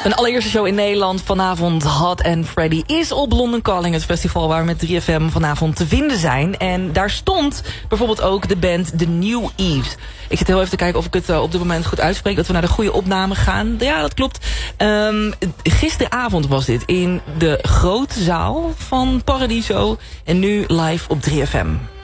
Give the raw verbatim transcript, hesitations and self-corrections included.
Een allereerste show in Nederland vanavond. Hot and Freddy is op London Calling, het festival waar we met drie F M vanavond te vinden zijn. En daar stond bijvoorbeeld ook de band The New Eves. Ik zit heel even te kijken of ik het uh, op dit moment goed uitspreek, dat we naar de goede opname gaan. Ja, dat klopt. Um, gisteravond was dit in de grote zaal van Paradiso. En nu live op drie F M.